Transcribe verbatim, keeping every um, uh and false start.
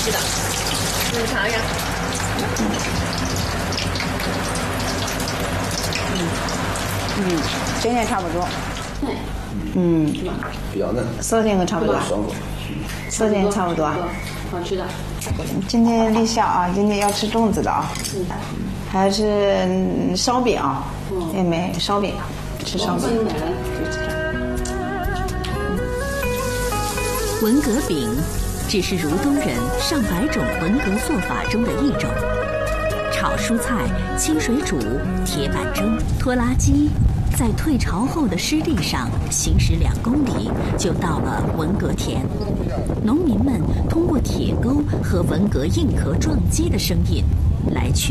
吃的。你尝一下。 嗯嗯，今天差不多。 对。 嗯， 是吧？ 比较嫩。 色甜跟差不多。 爽口。 色甜差不多。 好吃的。 今天立夏啊，今天要吃粽子的啊。嗯。还是烧饼啊？嗯。也没烧饼，吃烧饼。 文革饼只是如东人上百种文革做法中的一种。炒蔬菜、清水煮、铁板蒸、拖拉机，在退潮后的湿地上行驶两公里，就到了文革田。农民们通过铁钩和文革硬壳撞击的声音来区